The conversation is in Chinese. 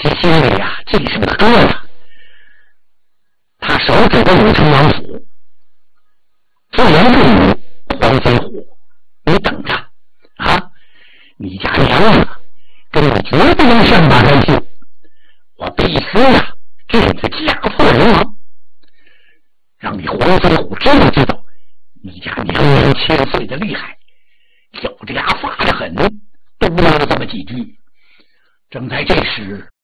其心里呀，尽是个疙瘩。他手指着武成王府，自言自语：“黄飞虎，你等着啊！你家娘啊，跟你绝不能善罢甘休。我必须呀，给你家破人亡，让你黄飞虎知道你家娘娘千岁的厉害，咬着牙发的狠。”嘟囔了这么几句。正在这时，